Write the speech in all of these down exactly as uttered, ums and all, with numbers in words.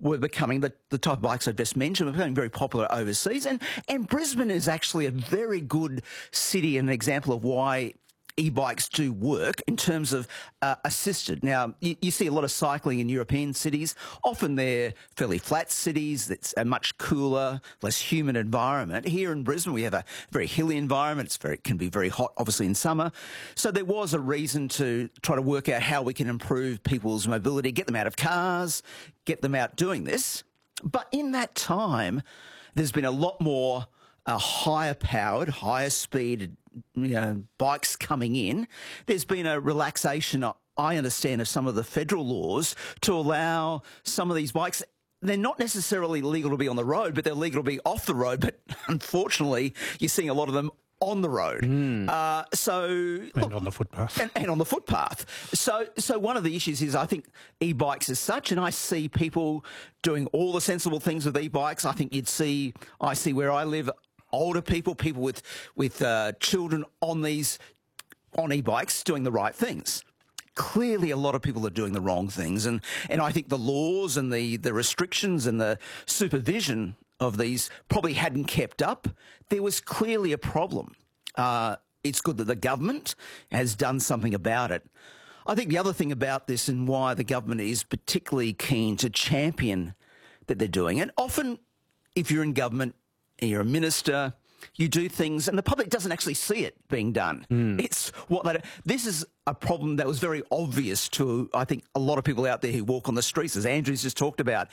were becoming, the, the type of bikes I just mentioned, were becoming very popular overseas. And, and Brisbane is actually a very good city and an example of why e-bikes do work in terms of uh, assisted. Now, you, you see a lot of cycling in European cities. Often they're fairly flat cities. It's a much cooler, less humid environment. Here in Brisbane, we have a very hilly environment. It's very, it can be very hot, obviously, in summer. So there was a reason to try to work out how we can improve people's mobility, get them out of cars, get them out doing this. But in that time, there's been a lot more uh, higher powered, higher speed, you know, bikes coming in. There's been a relaxation, I understand, of some of the federal laws to allow some of these bikes. They're not necessarily legal to be on the road, but they're legal to be off the road. But unfortunately, you're seeing a lot of them on the road. Mm. Uh, so and look, on the footpath. And, and on the footpath. So so one of the issues is, I think, e-bikes as such, and I see people doing all the sensible things with e-bikes. I think you'd see, I see where I live, older people, people with with uh, children on these on e-bikes doing the right things. Clearly, a lot of people are doing the wrong things, and and I think the laws and the the restrictions and the supervision of these probably hadn't kept up. There was clearly a problem. Uh, it's good that the government has done something about it. I think the other thing about this, and why the government is particularly keen to champion that they're doing it, often if you're in government, you're a minister, you do things and the public doesn't actually see it being done. Mm. It's what they, this is a problem that was very obvious to, I think, a lot of people out there who walk on the streets, as Andrew's just talked about.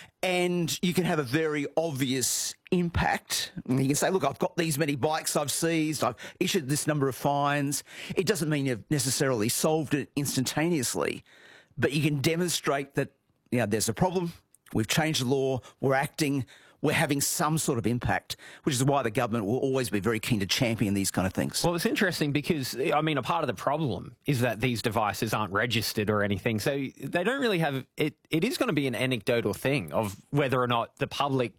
And you can have a very obvious impact. You can say, look, I've got these many bikes I've seized, I've issued this number of fines. It doesn't mean you've necessarily solved it instantaneously, but you can demonstrate that, you know, there's a problem, we've changed the law, we're acting, we're having some sort of impact, which is why the government will always be very keen to champion these kind of things. Well, it's interesting because, I mean, a part of the problem is that these devices aren't registered or anything. So they don't really have it. It is going to be an anecdotal thing of whether or not the public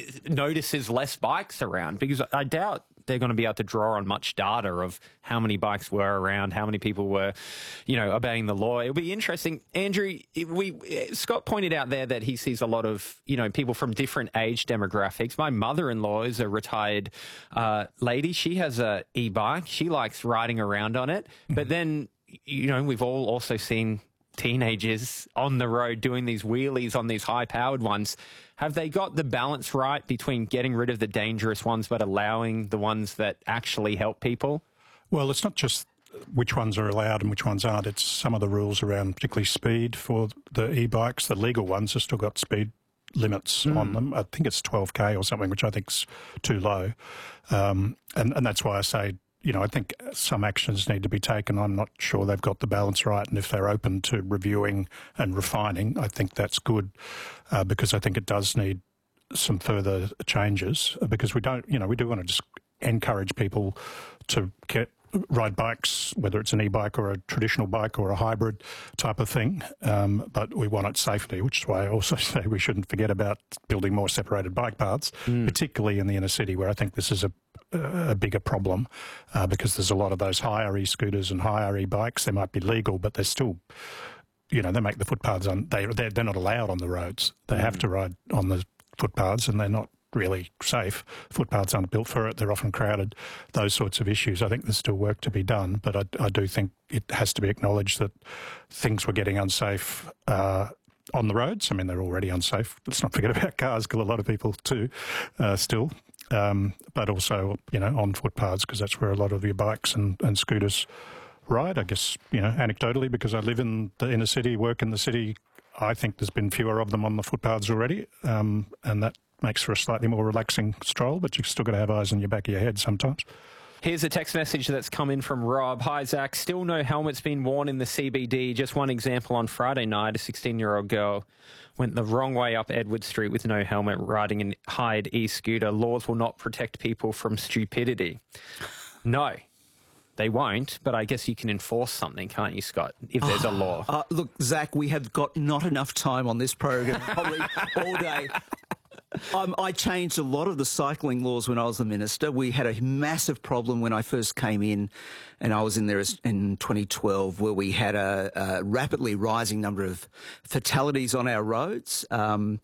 notices less bikes around, because I doubt they're going to be able to draw on much data of how many bikes were around, how many people were, you know, obeying the law. It'll be interesting. Andrew, we Scott pointed out there that he sees a lot of, you know, people from different age demographics. My mother-in-law is a retired uh, lady. She has a e-bike. She likes riding around on it. But then, you know, we've all also seen teenagers on the road doing these wheelies on these high-powered ones. Have they got the balance right between getting rid of the dangerous ones but allowing the ones that actually help people? Well, it's not just which ones are allowed and which ones aren't. It's some of the rules around particularly speed for the e-bikes. The legal ones have still got speed limits mm. on them. I think it's twelve K or something, which I think's too low. Um, and, and that's why I say, you know, I think some actions need to be taken. I'm not sure they've got the balance right. And if they're open to reviewing and refining, I think that's good, uh, because I think it does need some further changes, because we don't, you know, we do want to just encourage people to get ride bikes, whether it's an e-bike or a traditional bike or a hybrid type of thing, um, but we want it safely, which is why I also say we shouldn't forget about building more separated bike paths, mm. particularly in the inner city, where I think this is a a bigger problem, uh, because there's a lot of those higher e-scooters and higher e-bikes. They might be legal, but they're still, you know, they make the footpaths, on, they, they're, they're not allowed on the roads. They mm. have to ride on the footpaths, and they're not really safe. Footpaths aren't built for it. They're often crowded, those sorts of issues. I think there's still work to be done, but I, I do think it has to be acknowledged that things were getting unsafe uh, on the roads. I mean, they're already unsafe. Let's not forget about cars, kill a lot of people too, uh, still. Um, but also, you know, on footpaths, because that's where a lot of your bikes and, and scooters ride. I guess, you know, anecdotally, because I live in the inner city, work in the city, I think there's been fewer of them on the footpaths already, um, and that makes for a slightly more relaxing stroll, but you've still got to have eyes in your back of your head sometimes. Here's a text message that's come in from Rob. Hi, Zach. Still no helmets being worn in the C B D. Just one example, on Friday night, a sixteen-year-old girl went the wrong way up Edward Street with no helmet, riding an Hyde e-scooter. Laws will not protect people from stupidity. No, they won't, but I guess you can enforce something, can't you, Scott, if there's a law? Uh, look, Zach, we have got not enough time on this program, probably all day. Um, I changed a lot of the cycling laws when I was the minister. We had a massive problem when I first came in, and I was in there in twenty twelve, where we had a, a rapidly rising number of fatalities on our roads. Um,